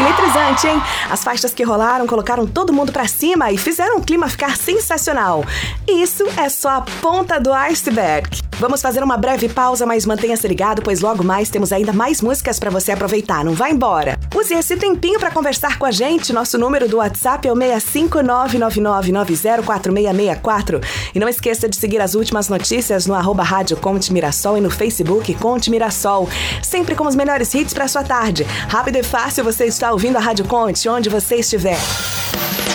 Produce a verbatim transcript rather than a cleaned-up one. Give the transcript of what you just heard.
eletrizante, hein? As faixas que rolaram colocaram todo mundo pra cima e fizeram o clima ficar sensacional. Isso é só a ponta do iceberg. Vamos fazer uma breve pausa, mas mantenha-se ligado, pois logo mais temos ainda mais músicas pra você aproveitar. Não vai embora. Use esse tempinho pra conversar com a gente. Nosso número do WhatsApp é o seis cinco nove nove nove nove zero quatro seis seis quatro. E não esqueça de seguir as últimas notícias no arroba Rádio Conte Mirassol e no Facebook Conte Mirassol. Sempre com os melhores hits pra sua tarde. Rápido e fácil, você está ouvindo a Rádio Conte, onde você estiver.